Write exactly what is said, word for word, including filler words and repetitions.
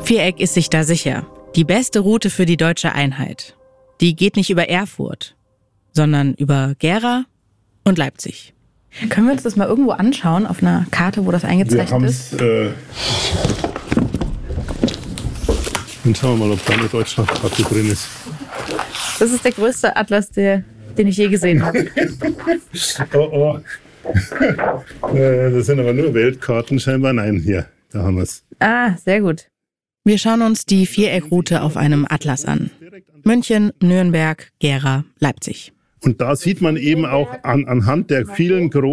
Viereck ist sich da sicher. Die beste Route für die deutsche Einheit. Die geht nicht über Erfurt, sondern über Gera und Leipzig. Können wir uns das mal irgendwo anschauen, auf einer Karte, wo das eingezeichnet ist? Äh Dann schauen wir mal, ob da eine Deutschlandkarte drin ist. Das ist der größte Atlas, der, den ich je gesehen habe. Oh, oh. Das sind aber nur Weltkarten scheinbar. Nein, hier, da haben wir es. Ah, sehr gut. Wir schauen uns die Viereckroute auf einem Atlas an. München, Nürnberg, Gera, Leipzig. Und da sieht man eben auch an, anhand der vielen großen